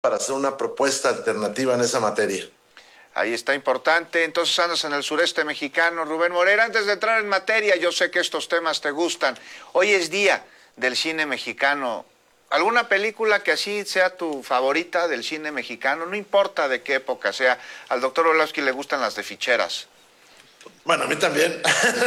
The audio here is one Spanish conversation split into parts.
para hacer una propuesta alternativa en esa materia. Ahí está importante. Entonces andas en el sureste mexicano, Rubén Moreira. Antes de entrar en materia, yo sé que estos temas te gustan. Hoy es día del cine mexicano. ¿Alguna película que así sea tu favorita del cine mexicano? No importa de qué época sea. Al doctor Orlowski le gustan las de ficheras. Bueno, a mí también.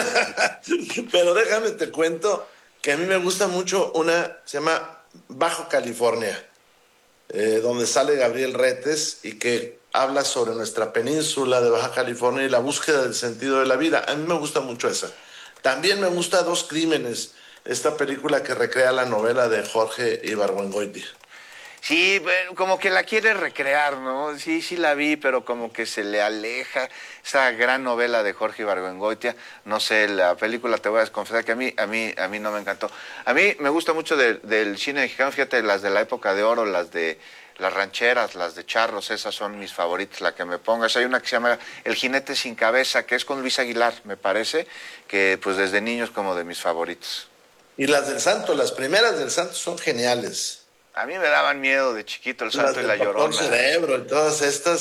Pero déjame te cuento que a mí me gusta mucho una, se llama Bajo California, donde sale Gabriel Retes y que habla sobre nuestra península de Baja California y la búsqueda del sentido de la vida. A mí me gusta mucho esa. También me gusta Dos Crímenes, esta película que recrea la novela de Jorge Ibargüengoitia. Sí, como que la quiere recrear, ¿no? Sí, sí la vi, pero como que se le aleja esa gran novela de Jorge Ibargüengoitia. No sé, la película, te voy a confesar que a mí no me encantó. A mí me gusta mucho del cine mexicano, fíjate, las de la época de oro, las de las rancheras, las de charros, esas son mis favoritas, la que me pongas. Hay una que se llama El jinete sin cabeza, que es con Luis Aguilar, me parece, que pues desde niño es como de mis favoritos. Y las del Santo, las primeras del Santo son geniales. A mí me daban miedo de chiquito El Las Santo y del la Doctor Llorona. Cerebro y todas estas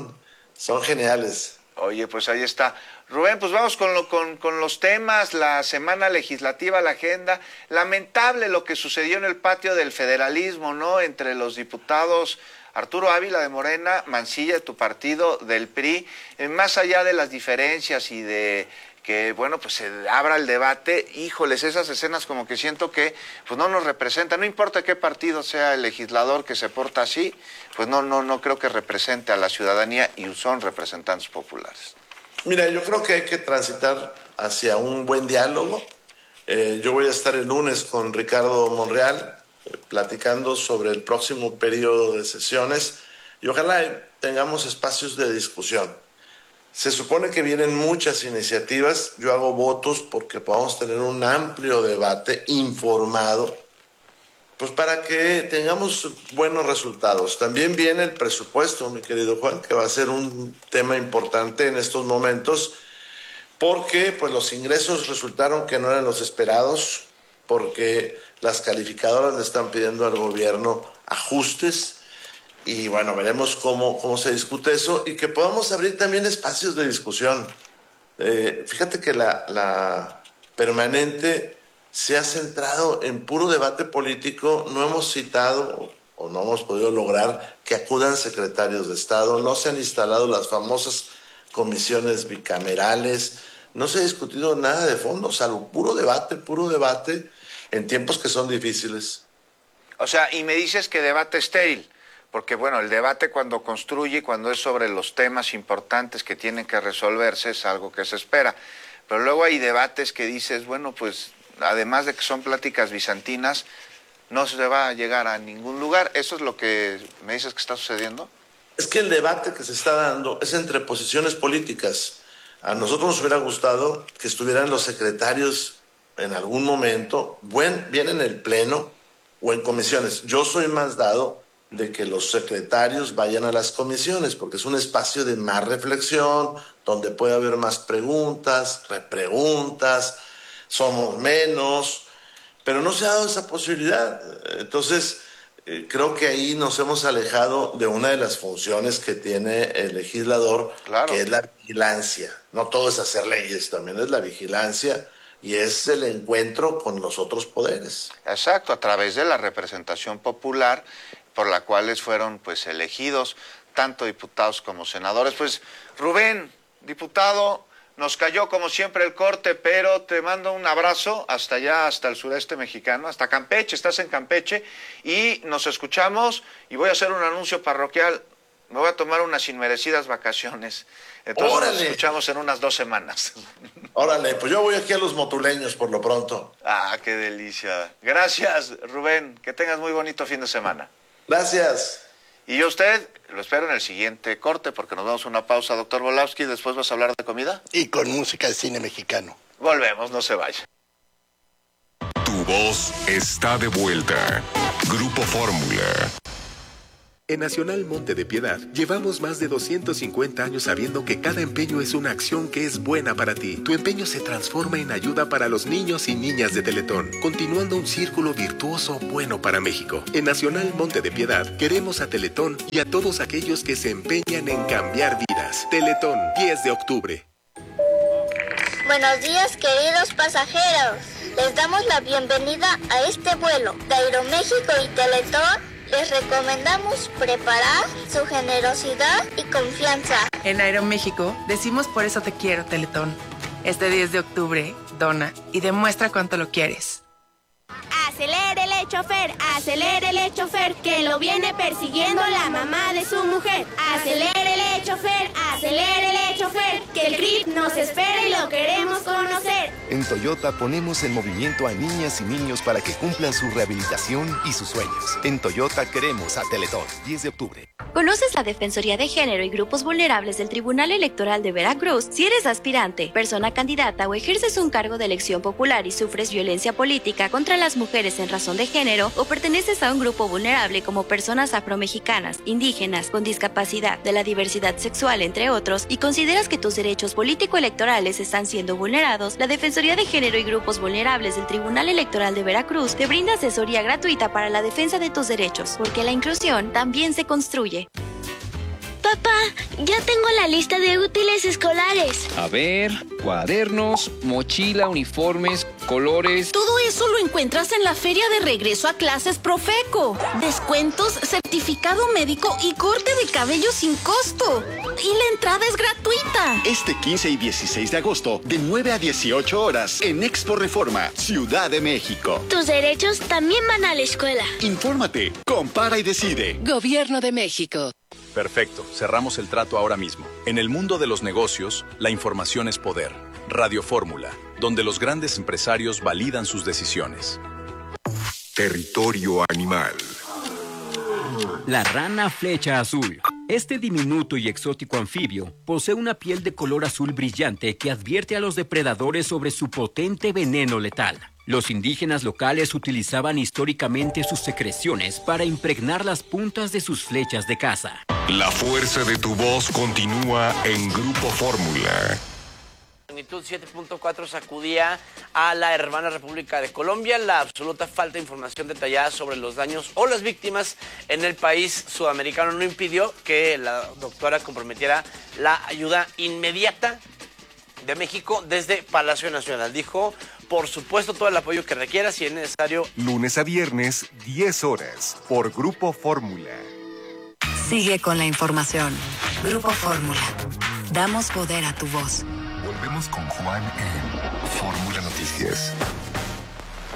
son geniales. Oye, pues ahí está. Rubén, pues vamos con los temas, la semana legislativa, la agenda. Lamentable lo que sucedió en el patio del federalismo, ¿no? Entre los diputados Arturo Ávila de Morena, Mancilla de tu partido, del PRI, más allá de las diferencias y de que, bueno, pues se abra el debate, híjoles, esas escenas como que siento que pues no nos representan, no importa qué partido sea el legislador que se porta así, pues no creo que represente a la ciudadanía y son representantes populares. Mira, yo creo que hay que transitar hacia un buen diálogo. Yo voy a estar el lunes con Ricardo Monreal platicando sobre el próximo periodo de sesiones y ojalá tengamos espacios de discusión. Se supone que vienen muchas iniciativas, yo hago votos porque podamos tener un amplio debate informado, pues para que tengamos buenos resultados. También viene el presupuesto, mi querido Juan, que va a ser un tema importante en estos momentos, porque pues los ingresos resultaron que no eran los esperados, porque las calificadoras le están pidiendo al gobierno ajustes. Y bueno, veremos cómo se discute eso y que podamos abrir también espacios de discusión. Fíjate que la permanente se ha centrado en puro debate político, no hemos citado o no hemos podido lograr que acudan secretarios de Estado, no se han instalado las famosas comisiones bicamerales, no se ha discutido nada de fondo, salvo puro debate en tiempos que son difíciles. O sea, y me dices que debate estéril. Porque bueno, el debate cuando construye, cuando es sobre los temas importantes que tienen que resolverse, es algo que se espera. Pero luego hay debates que dices, bueno, pues además de que son pláticas bizantinas, no se va a llegar a ningún lugar. ¿Eso es lo que me dices que está sucediendo? Es que el debate que se está dando es entre posiciones políticas. A nosotros nos hubiera gustado que estuvieran los secretarios en algún momento, bien en el pleno o en comisiones. Yo soy más dado de que los secretarios vayan a las comisiones, porque es un espacio de más reflexión, donde puede haber más preguntas, repreguntas, somos menos, pero no se ha dado esa posibilidad. Entonces, creo que ahí nos hemos alejado de una de las funciones que tiene el legislador, Claro. que es la vigilancia. No todo es hacer leyes, también es la vigilancia y es el encuentro con los otros poderes. Exacto, a través de la representación popular por la cuales fueron pues elegidos tanto diputados como senadores. Pues Rubén, diputado, nos cayó como siempre el corte, pero te mando un abrazo hasta allá, hasta el sureste mexicano, hasta Campeche, estás en Campeche, y nos escuchamos y voy a hacer un anuncio parroquial. Me voy a tomar unas inmerecidas vacaciones. Entonces ¡Órale! Nos escuchamos en unas 2 semanas. Órale, pues yo voy aquí a los motuleños por lo pronto. Ah, qué delicia. Gracias, Rubén. Que tengas muy bonito fin de semana. Gracias. Y yo a usted lo espero en el siguiente corte porque nos vamos a una pausa, doctor Volowski. Después vas a hablar de comida. Y con música de cine mexicano. Volvemos, no se vaya. Tu voz está de vuelta. Grupo Fórmula. En Nacional Monte de Piedad, llevamos más de 250 años sabiendo que cada empeño es una acción que es buena para ti. Tu empeño se transforma en ayuda para los niños y niñas de Teletón, continuando un círculo virtuoso bueno para México. En Nacional Monte de Piedad, queremos a Teletón y a todos aquellos que se empeñan en cambiar vidas. Teletón, 10 de octubre. Buenos días, queridos pasajeros. Les damos la bienvenida a este vuelo de Aeroméxico y Teletón. Les recomendamos preparar su generosidad y confianza. En Aeroméxico decimos por eso te quiero, Teletón. Este 10 de octubre, dona y demuestra cuánto lo quieres. Acelérele, chofer, que lo viene persiguiendo la mamá de su mujer. Acelérele, chofer, que el grip nos espera y lo queremos conocer. En Toyota ponemos en movimiento a niñas y niños para que cumplan su rehabilitación y sus sueños. En Toyota queremos a Teletón, 10 de octubre. ¿Conoces la Defensoría de Género y Grupos Vulnerables del Tribunal Electoral de Veracruz? Si eres aspirante, persona candidata o ejerces un cargo de elección popular y sufres violencia política contra las mujeres en razón de género o perteneces a un grupo vulnerable como personas afromexicanas, indígenas, con discapacidad, de la diversidad sexual, entre otros, y consideras que tus derechos político-electorales están siendo vulnerados, la Defensoría de Género y Grupos Vulnerables del Tribunal Electoral de Veracruz te brinda asesoría gratuita para la defensa de tus derechos, porque la inclusión también se construye. Papá, ya tengo la lista de útiles escolares. A ver, cuadernos, mochila, uniformes, colores. Todo eso lo encuentras en la Feria de Regreso a Clases Profeco. Descuentos, certificado médico y corte de cabello sin costo. Y la entrada es gratuita. Este 15 y 16 de agosto, de 9 a 18 horas, en Expo Reforma, Ciudad de México. Tus derechos también van a la escuela. Infórmate, compara y decide. Gobierno de México. Perfecto, cerramos el trato ahora mismo. En el mundo de los negocios, la información es poder. Radio Fórmula, donde los grandes empresarios validan sus decisiones. Territorio animal. La rana flecha azul. Este diminuto y exótico anfibio posee una piel de color azul brillante que advierte a los depredadores sobre su potente veneno letal. Los indígenas locales utilizaban históricamente sus secreciones para impregnar las puntas de sus flechas de caza. La fuerza de tu voz continúa en Grupo Fórmula. Magnitud 7.4 sacudía a la hermana República de Colombia. La absoluta falta de información detallada sobre los daños o las víctimas en el país sudamericano no impidió que la doctora comprometiera la ayuda inmediata de México desde Palacio Nacional. Dijo, por supuesto, todo el apoyo que requiera, si es necesario. Lunes a viernes, 10 horas, por Grupo Fórmula. Sigue con la información. Grupo Fórmula. Damos poder a tu voz. Volvemos con Juan en Fórmula Noticias.